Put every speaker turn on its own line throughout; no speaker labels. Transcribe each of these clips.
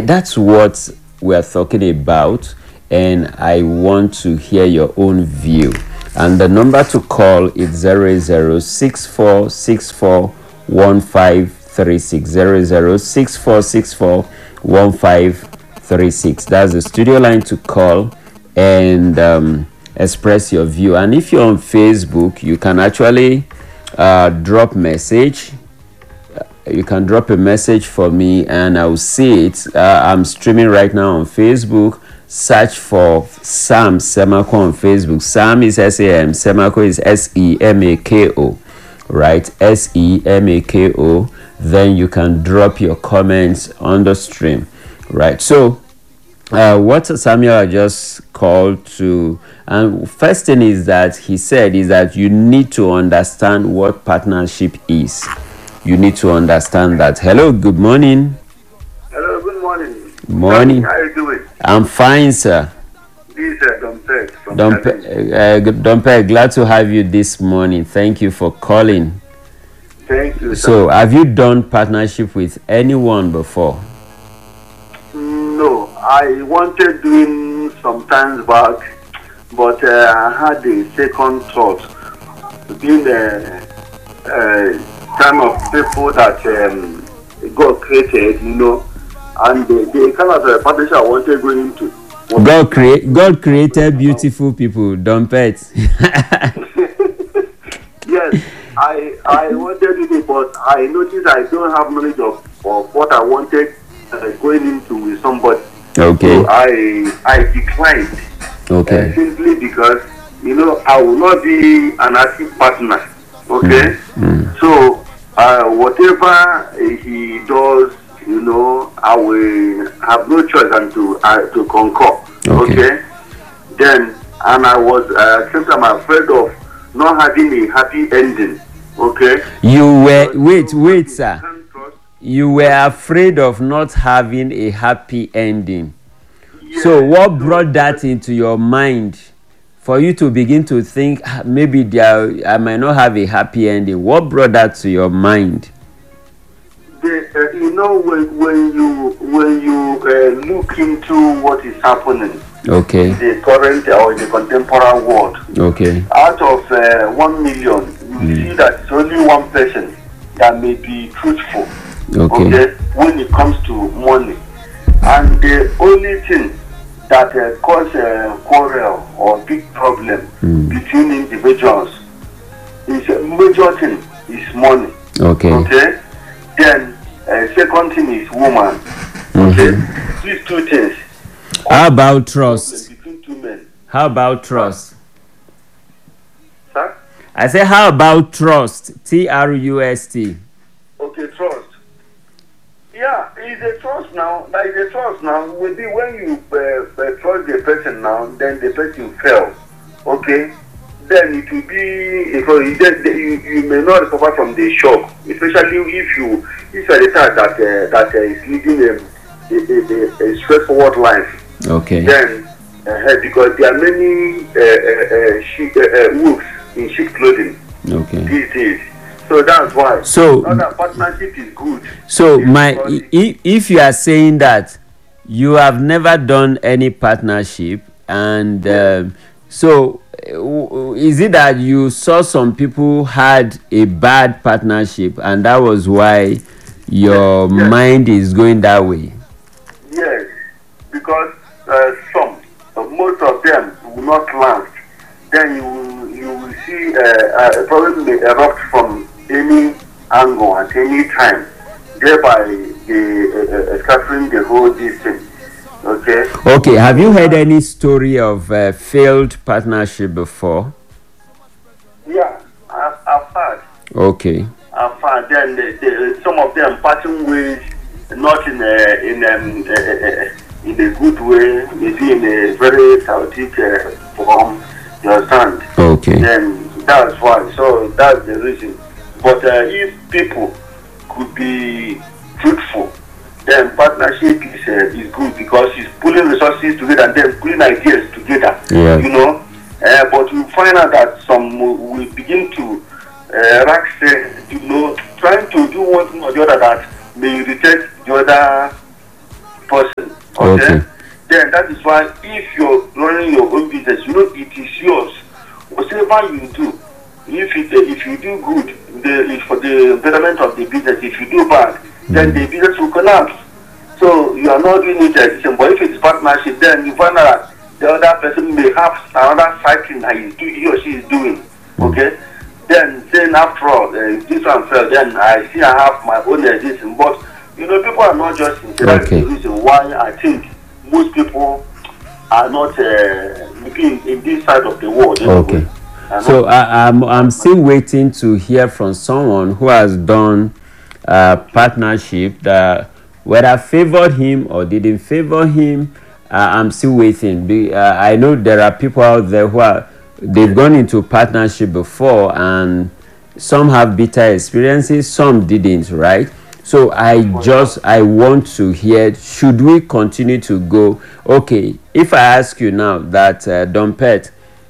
that's what we're talking about, and I want to hear your own view. And the number to call is 0064641536. 0064641536. That's the studio line to call and express your view. And if you're on Facebook, you can actually drop message. You can drop a message for me and I'll see it. I'm streaming right now on Facebook. Search for Sam Semako on Facebook. Sam is S-A-M, Semako is S-E-M-A-K-O, right? S-E-M-A-K-O. Then you can drop your comments on the stream, right? So what Samuel just called to, and first thing is that he said is that you need to understand what partnership is. You need to understand that. Hello, good morning.
Hello, good morning.
Morning.
How are you doing?
I'm fine, sir.
This is Dompe from Challenge.
Dompe, glad to have you this morning. Thank you for calling.
Thank you.
So, have you done partnership with anyone before?
No, I wanted doing some times back, but I had a second thought. Being the kind of people that God created, and the kind of partnership I wanted going into.
God created beautiful people, Dompet.
Yes, I wanted to do it, but I noticed I don't have knowledge of what I wanted going into with somebody.
Okay.
So I declined.
Okay.
Simply because I will not be an active partner. Okay. So whatever he does, I will have no choice than to concur. Okay. Then, and I was sometimes afraid of not having a happy ending. Okay.
You were wait, sir. You were afraid of not having a happy ending.
Yes.
So what brought that into your mind for you to begin to think maybe I might not have a happy ending? What brought that to your mind?
When you look into what is happening,
okay,
in the current or in the contemporary world,
okay,
out of 1 million, you see that it's only one person that may be truthful. Okay, when it comes to money, and the only thing that cause a quarrel or big problem between individuals is a major thing is money. Okay. Okay. Then second thing is woman. Okay. These two things.
How about trust?
Between two men.
How about trust?
Sir?
I say how about trust? T-R-U-S-T.
Okay, trust. Yeah, it's a trust now. Like the trust now will be when you trust the person now, then the person fails. Okay, then it will be you may not recover from the shock, especially if you are the type that is leading a straightforward life. Okay. Then because there are many wolves in sheep clothing. Okay. These days. So that's why. So that partnership is good.
So if you are saying that you have never done any partnership, and so is it that you saw some people had a bad partnership, and that was why your mind is going that way?
Yes, because most of them will not last. Then you will see a problem may erupt from any angle at any time, thereby scattering the whole distance. Okay.
Okay. Have you heard any story of failed partnership before?
Yeah, I've heard.
Okay.
I've heard. Then some of them parting ways, not in a good way, maybe in a very chaotic form. You understand? Okay. Then that's why. So that's the reason. But if people could be truthful, then partnership is good because it's pulling resources together and then pulling ideas together. Yeah. But you find out that some will begin to trying to do one thing or the other that may irritate the other person. person. Okay? Then that is why if you're running your own business, you know it is yours. Whatever you do, if you do good, it's for the betterment of the business. If you do bad, then the business will collapse. So you are not doing it as a but if it's partnership, then you find out the other person may have another side thing that he or she is doing. Okay? Then saying after all, if this one fails, then I see I have my own edition. But you know, people are not just in that's the reason why I think most people are not looking in this side of the world.
Okay. So I'm still waiting to hear from someone who has done partnership that whether favored him or didn't favor him. I'm still waiting. I know there are people out there who they've gone into partnership before and some have bitter experiences, some didn't, right? So I want to hear, should we continue to go? Okay, if I ask you now that Don Pet,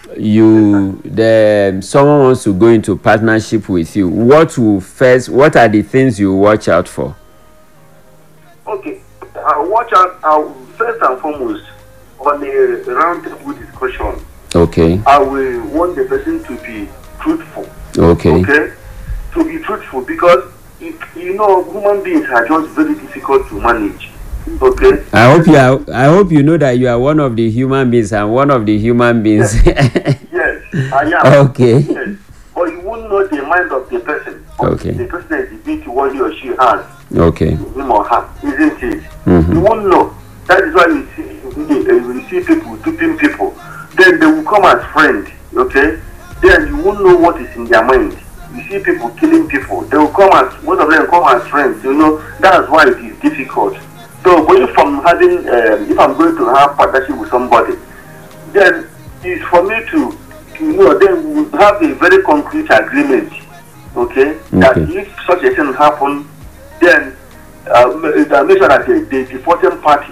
someone wants to go into partnership with you, what are the things you watch out for?
Okay, I'll watch out first and foremost on a round table discussion.
Okay.
I will want the person to be truthful.
Okay.
Okay? To be truthful because human beings are just very difficult to manage. Okay.
I hope you know that you are one of the human beings and one of the human beings.
Yes, I am.
Okay.
Yes. But you won't know the mind of the person.
Okay.
The person is the beauty what he or she has.
Okay.
Him or her, isn't it?
Mm-hmm.
You won't know. That is why you see people duping people. Then they will come as friends. Okay. Then you won't know what is in their mind. You see people killing people. They will come as most of them come as friends. You know that's why it is difficult. So going from having, if I'm going to have partnership with somebody, then it's for me to then we will have a very concrete agreement. Okay. That if such a thing happen, then make sure that the defaulting party,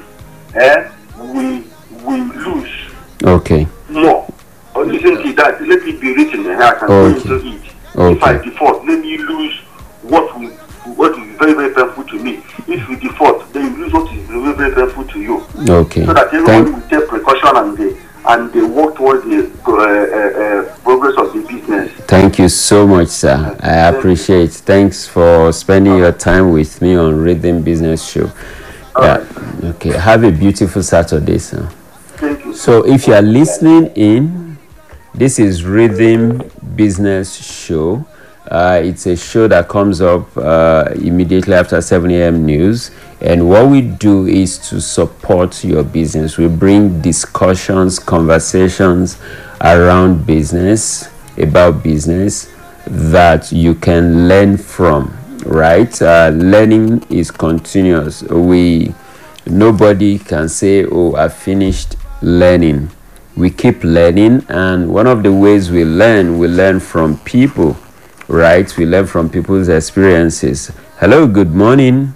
we lose.
Okay.
More. Or listen to that. Let it be written in the heart and go into it. If I default, let me lose what is very, very painful to me. If you default, then you lose what is very, very painful to you.
Okay.
So that everyone will take precaution and they work towards the progress of the business.
Thank you so much, sir. I appreciate. Thanks for spending your time with me on Rhythm Business Show. Yeah. Okay. Have a beautiful Saturday, sir.
Thank you.
So if you are listening in, this is Rhythm Business Show. It's a show that comes up immediately after 7 a.m. news. And what we do is to support your business. We bring discussions, conversations around business, about business that you can learn from, right? Learning is continuous. Nobody can say, oh, I finished learning. We keep learning, and one of the ways we learn from people, right? We learn from people's experiences. Hello, good morning.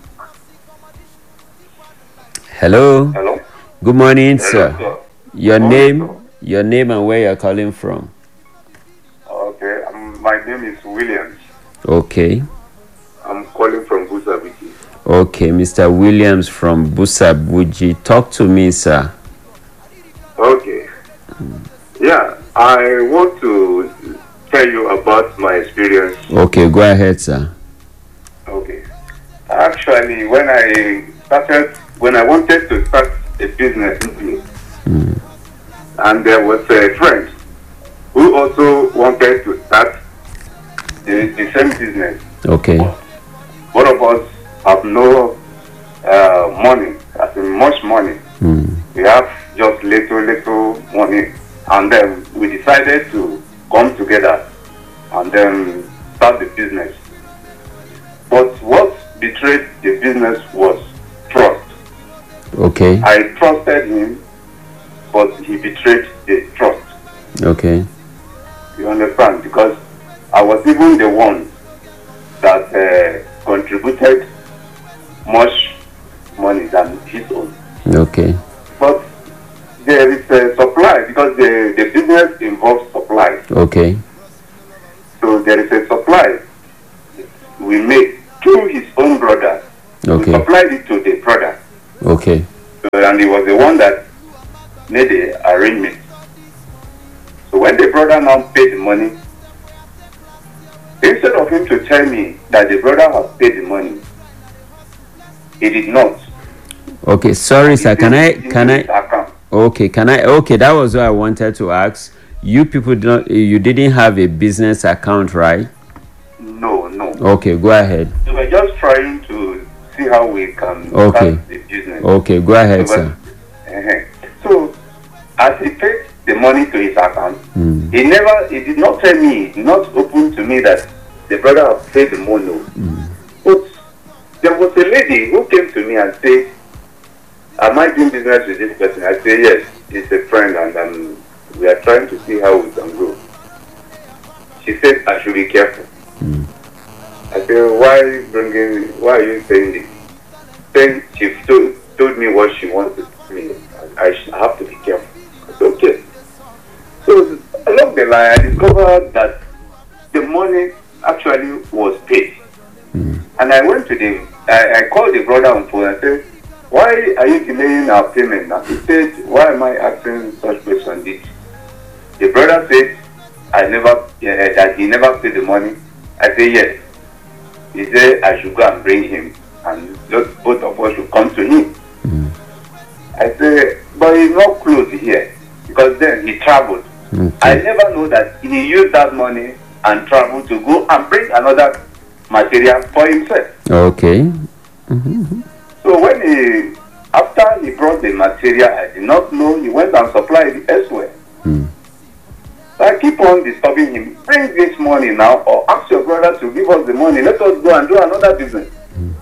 Hello.
Hello.
Good morning, sir.
Sir.
Your name and where you're calling from.
Okay, my name is Williams.
Okay.
I'm calling from Busabuji.
Okay, Mr. Williams from Busabuji. Talk to me, sir.
Okay. Yeah, I want to tell you about my experience.
Okay, go ahead, sir.
Okay. Actually, when I wanted to start a business, and there was a friend who also wanted to start the same business.
Okay.
Both of us have no money, as in much money. We have just little money, and then we decided to come together and then start the business. But what betrayed the business was trust.
Okay.
I trusted him, but he betrayed the trust.
Okay.
You understand? Because I was even the one that contributed much money than his own.
Okay.
But there is a supply, because the business involves supply.
Okay.
So there is a supply we make to his own brother.
Okay.
We supplied it to the brother.
Okay.
So and he was the one that made the arrangement. So when the brother now paid the money, instead of him to tell me that the brother has paid the money, he did not.
Okay, sorry, sir. Can I? Okay, that was what I wanted to ask. You people you didn't have a business account, right?
No.
Okay, go ahead.
We were just trying to see how we can
Okay.
start the business.
Okay, go ahead, sir.
So, as he paid the money to his account, he did not tell me, he did not open to me that the brother had paid the money. But there was a lady who came to me and said, am I doing business with this person? I said, yes, he's a friend, and we are trying to see how we can grow. She said, I should be careful. I said, why are you saying this? Then she told me what she wanted me. I have to be careful. I said, okay. So along the line, I discovered that the money actually was paid. And I went to I called the brother on phone and said, why are you delaying our payment now? He said, why am I asking such question? The brother said, that he never paid the money. I said, yes. He said, I should go and bring him, and both of us should come to him. I said, but he's not close here, because then he traveled.
Okay.
I never know that he used that money and traveled to go and bring another material for himself.
Okay.
So when after he brought the material, I did not know, he went and supplied it elsewhere. So I keep on disturbing him. Bring this money now, or ask your brother to give us the money. Let us go and do another business.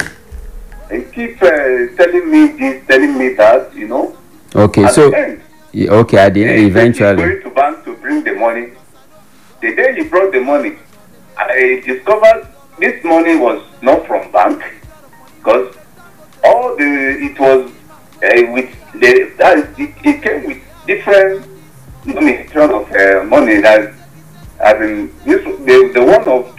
And keep telling me this, telling me that,
Okay,
at
so
the end,
okay, at the end,
he's
eventually.
going to bank to bring the money. The day he brought the money, I discovered this money was not from bank, because it was it came with different kind of money that the one of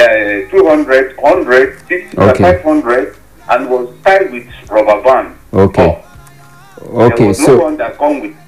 200, 100, 60,
Okay.
500, and was tied with rubber band.
Okay.
There was no one that come with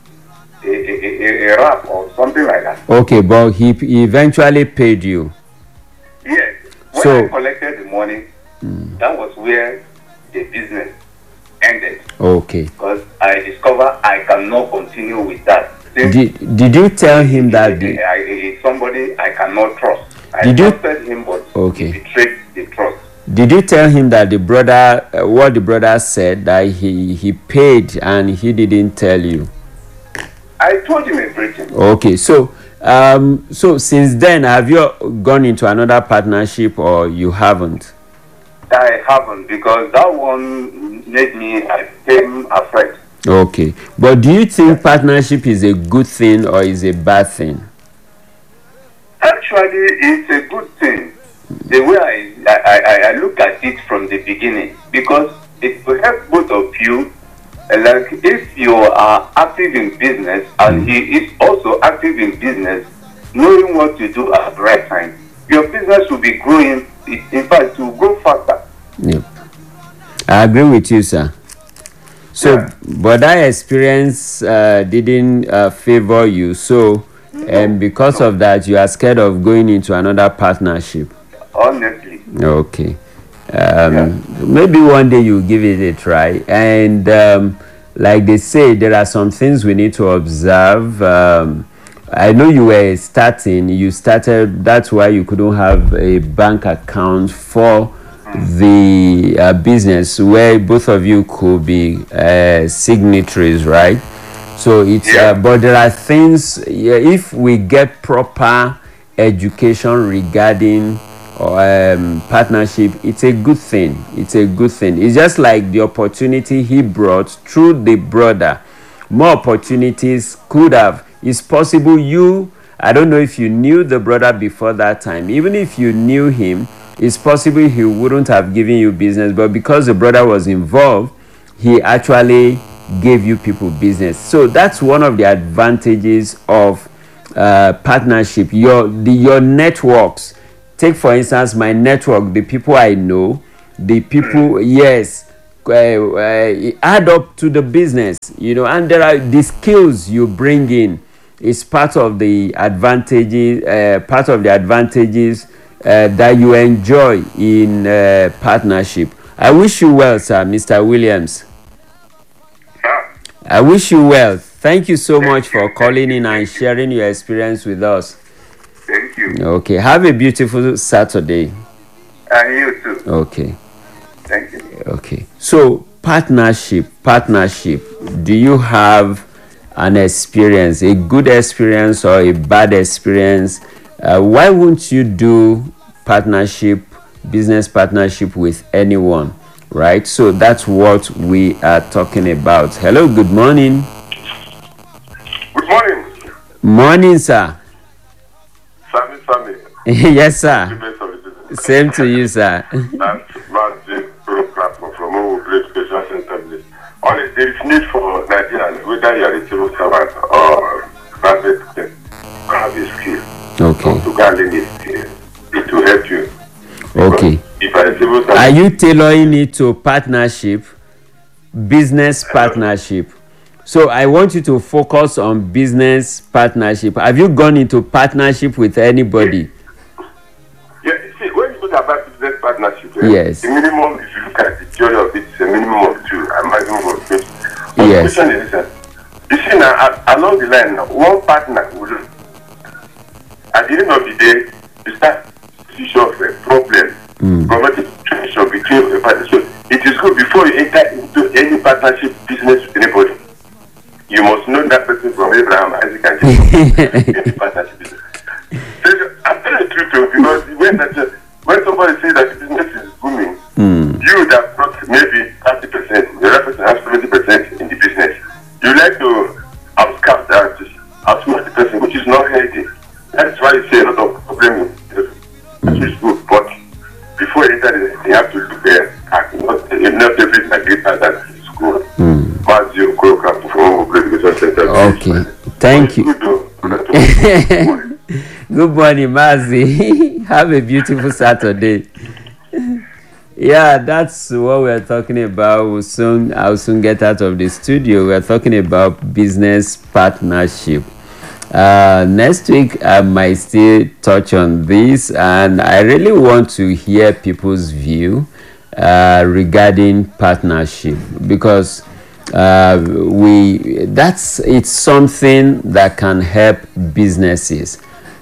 a wrap or something like that.
Okay, but he eventually paid you.
Yes. When I collected the money, that was where the business ended.
Okay.
Because I discovered I cannot continue with that.
Did you tell him that
somebody I cannot trust?
Did you
trusted him, but
Okay.
he betrayed the trust.
Did you tell him that the brother, what the brother said, that he paid and he didn't tell you?
I told him everything.
Okay, so since then, have you gone into another partnership or you haven't?
I haven't, because that one made me, I became afraid.
Okay, but do you think partnership is a good thing or is a bad thing?
Actually, it's a good thing. The way I look at it from the beginning, because it will help both of you. Like if you are active in business and he is also active in business, knowing what to do at the right time, your business will be growing. In fact, it will grow faster.
Yep, I agree with you, sir. So,
Yeah.
but that experience didn't favor you. So, and because of that, you are scared of going into another partnership.
Honestly.
Okay. Maybe one day you give it a try. And like they say, there are some things we need to observe. I know you were you started, that's why you couldn't have a bank account for the business where both of you could be signatories, right? So it's but there are things, if we get proper education regarding partnership, it's a good thing. It's just like the opportunity he brought through the brother. More opportunities could have. It's possible I don't know if you knew the brother before that time. Even if you knew him, it's possible he wouldn't have given you business, but because the brother was involved, he actually gave you people business. So that's one of the advantages of partnership. Your networks. Take for instance my network, the people I know, the people, yes, add up to the business. and there are the skills you bring in is part of the advantages, that you enjoy in partnership. I wish you well, sir, Mr. Williams. I wish you well. Thank you so much for calling in and sharing your experience with us.
Thank you.
Okay, have a beautiful Saturday.
And you too.
Okay.
Thank you.
Okay. So, partnership. Do you have an experience, a good experience or a bad experience? Why won't you do business partnership with anyone? Right? So that's what we are talking about. Hello, good morning.
Good morning.
Morning, sir.
Sammy.
Yes, sir. Same to you, sir.
That's Martin platform from Owo Education Center. Honestly, there is need for Nigerians, whether you are a civil servant or private sector, to have a skill.
Okay.
To gain a skill. It will help you.
Okay.
If I civil servant,
are you tailoring it to business partnership? So I want you to focus on business partnership. Have you gone into partnership with anybody?
Yeah, see, when you talk about business partnership,
yes.
The minimum, if you look at the theory of it, is a minimum of 2, a maximum of 3. But
yes.
The question is this, you see now, along the line, one partner will, at the end of the day, you start to see a problem, problematic situation between a partner. So it is good before you enter into any partnership business with anybody. You must know that person from Abraham, Isaac, and Jacob in the partnership business. So I'm telling the truth, because when somebody says that the business is booming, you that brought maybe 30%, the other person has 70% in the business. You like to outsmart the person, which is not healthy. That's why you see a lot of problems. Which is good, but before you enter this, you have to look there. Not everything agrees that is good.
Okay, thank you. Good morning, Mazi. Have a beautiful Saturday. Yeah, that's what we're talking about. I'll soon get out of the studio. We're talking about business partnership. Next week, I might still touch on this, and I really want to hear people's view regarding partnership, because it's something that can help businesses.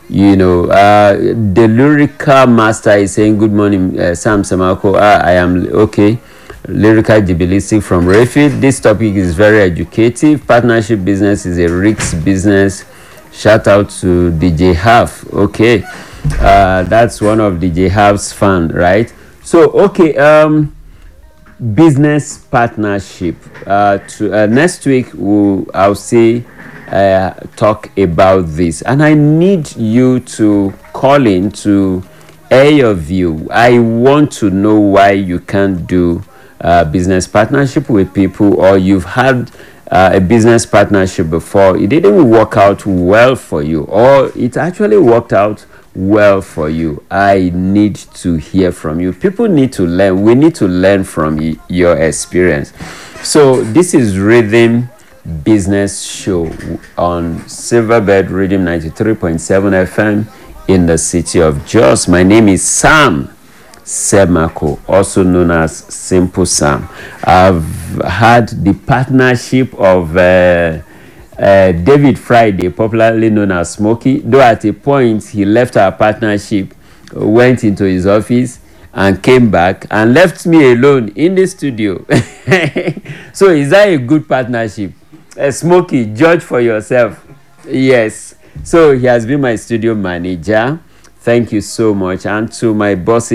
The lyrical master is saying, good morning, Sam Samako. I am okay. Lyrical Jubilistic from Refit. This topic is very educative. Partnership business is a risk business. Shout out to DJ Half. Okay. That's one of DJ Half's fan, right? So, okay. Business partnership. Next week, I'll say talk about this, and I need you to call in to air your view. I want to know why you can't do business partnership with people, or you've had a business partnership before, it didn't work out well for you, or it actually worked out well for you. I need to hear from you. People need to learn. We need to learn from your experience. So this is Rhythm Business Show on Silverbird Rhythm 93.7 FM in the city of Jos. My name is Sam Semako, also known as Simple Sam. I've had the partnership of David Friday, popularly known as Smokey, though at a point he left our partnership, went into his office and came back and left me alone in the studio. So is that a good partnership? Smokey, judge for yourself. Yes. So he has been my studio manager. Thank you so much. And to my bosses,